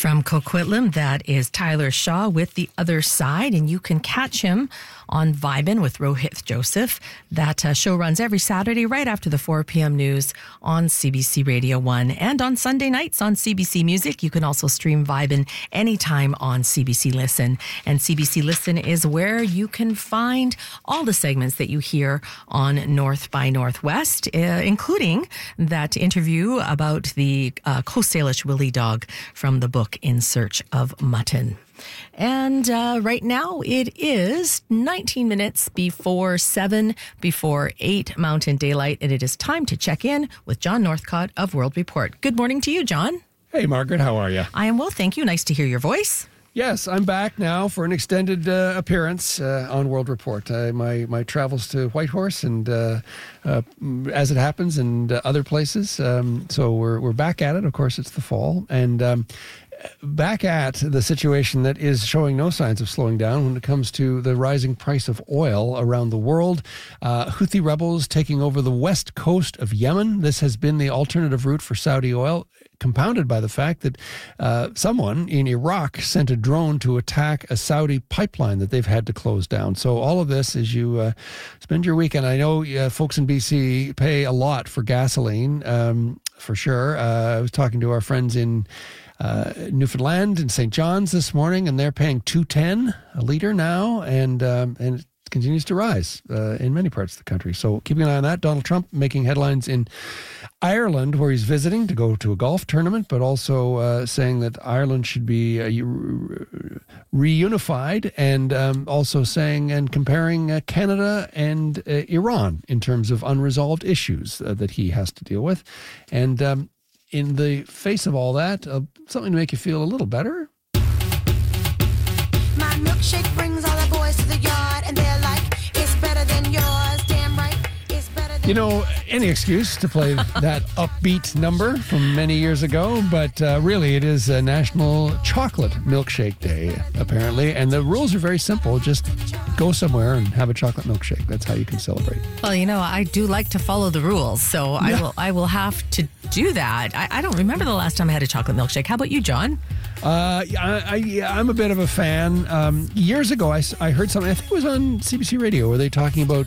From Coquitlam, that is Tyler Shaw with The Other Side, and you can catch him on Vibin with Rohit Joseph. That show runs every Saturday right after the 4 p.m. news on CBC Radio 1 and on Sunday nights on CBC Music. You can also stream Vibin anytime on CBC Listen. And CBC Listen is where you can find all the segments that you hear on North by Northwest, including that interview about the Coast Salish Willie dog from the book In Search of Mutton. And right now it is 19 minutes before 7, before 8 Mountain Daylight, and it is time to check in with John Northcott of World Report. Good morning to you, John. Hey, Margaret, how are you? I am well, thank you. Nice to hear your voice. Yes, I'm back now for an extended appearance on World Report. My travels to Whitehorse and, as it happens, and other places. So we're back at it. Of course, it's the fall. And back at the situation that is showing no signs of slowing down when it comes to the rising price of oil around the world. Houthi rebels taking over the west coast of Yemen. This has been the alternative route for Saudi oil, compounded by the fact that someone in Iraq sent a drone to attack a Saudi pipeline that they've had to close down. So all of this, as you spend your weekend, I know folks in BC pay a lot for gasoline, for sure. I was talking to our friends in Newfoundland and St. John's this morning, and they're paying $2.10 a liter now, and it continues to rise in many parts of the country. So keeping an eye on that. Donald Trump making headlines in Ireland, where he's visiting to go to a golf tournament, but also saying that Ireland should be reunified, and also saying and comparing Canada and Iran in terms of unresolved issues that he has to deal with. And in the face of all that, something to make you feel a little better. My milkshake brings all the boys to the yard, and they're like, it's better than yours, damn right, it's better than You know, any excuse to play that upbeat number from many years ago, but really it is a National Chocolate Milkshake Day, apparently, and the rules are very simple. Just go somewhere and have a chocolate milkshake. That's how you can celebrate. Well, you know, I do like to follow the rules, so Yeah. I will have to do that. I don't remember the last time I had a chocolate milkshake. How about you, John? I'm a bit of a fan. Years ago, I heard something, I think it was on CBC Radio, where they're talking about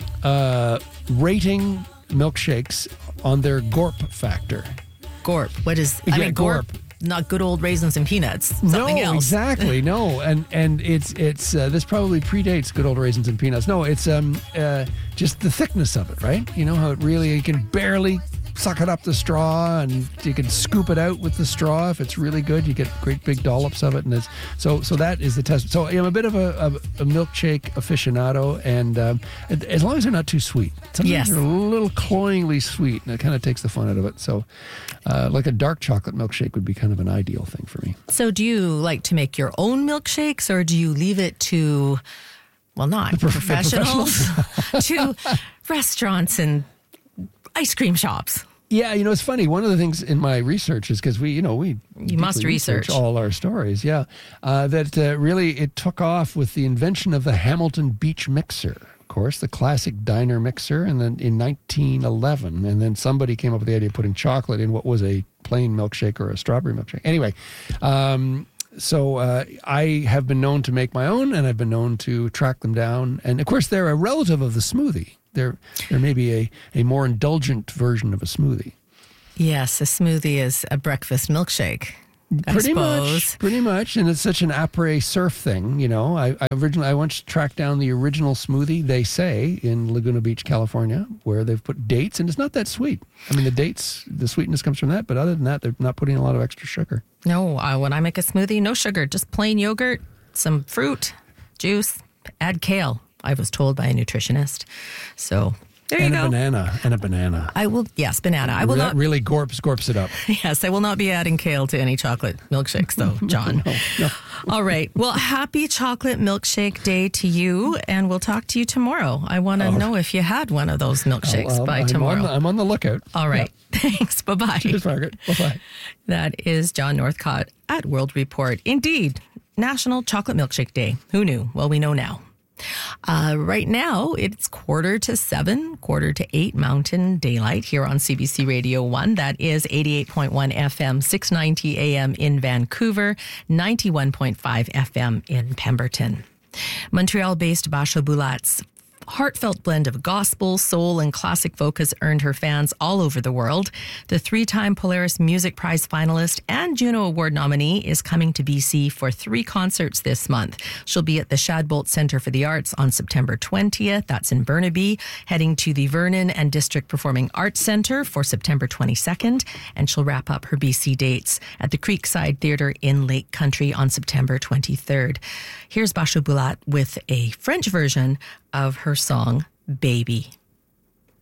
rating milkshakes on their gorp factor. Gorp. What is... I Yeah, mean, gorp. Not good old raisins and peanuts. Something else. Exactly. No, and it's this probably predates good old raisins and peanuts. No, it's just the thickness of it, right? You know how it really, you can barely suck it up the straw, and you can scoop it out with the straw. If it's really good, you get great big dollops of it, and it's so that is the test. So I'm a bit of a milkshake aficionado, and as long as they're not too sweet. Sometimes Yes. they're a little cloyingly sweet, and it kind of takes the fun out of it. So like a dark chocolate milkshake would be kind of an ideal thing for me. So do you like to make your own milkshakes, or do you leave it to, well, not professionals, to restaurants and ice cream shops? Yeah, you know, it's funny. One of the things in my research is because we must deeply research all our stories. Yeah, that really it took off with the invention of the Hamilton Beach mixer. Of course, the classic diner mixer, and then in 1911, and then somebody came up with the idea of putting chocolate in what was a plain milkshake or a strawberry milkshake. Anyway, so I have been known to make my own, and I've been known to track them down. And of course, they're a relative of the smoothie. There may be a more indulgent version of a smoothie. Yes, a smoothie is a breakfast milkshake, I Pretty suppose. much, and it's such an après surf thing, you know. I once tracked down the original smoothie, they say, in Laguna Beach, California, where they've put dates, and it's not that sweet. I mean, the sweetness comes from that, but other than that, they're not putting a lot of extra sugar. No, when I make a smoothie, no sugar, just plain yogurt, some fruit, juice, add kale, I was told by a nutritionist. So there you go. And a banana. I will, yes, banana. I will not. Really gorps it up. Yes, I will not be adding kale to any chocolate milkshakes, though, John. No. All right. Well, happy Chocolate Milkshake Day to you, and we'll talk to you tomorrow. I want to know if you had one of those milkshakes by tomorrow. I'm on the lookout. All right. Yeah. Thanks. Bye-bye. Cheers, Margaret. Bye-bye. That is John Northcott at World Report. Indeed, National Chocolate Milkshake Day. Who knew? Well, we know now. Right now, it's 6:45, 7:45 Mountain Daylight here on CBC Radio 1. That is 88.1 FM, 690 AM in Vancouver, 91.5 FM in Pemberton. Montreal-based Basho Bulat's heartfelt blend of gospel, soul, and classic folk has earned her fans all over the world. The 3-time Polaris Music Prize finalist and Juno Award nominee is coming to BC for 3 concerts this month. She'll be at the Shadbolt Centre for the Arts on September 20th. That's in Burnaby. Heading to the Vernon and District Performing Arts Centre for September 22nd. And she'll wrap up her BC dates at the Creekside Theatre in Lake Country on September 23rd. Here's Basho Bulat with a French version of her song, Baby.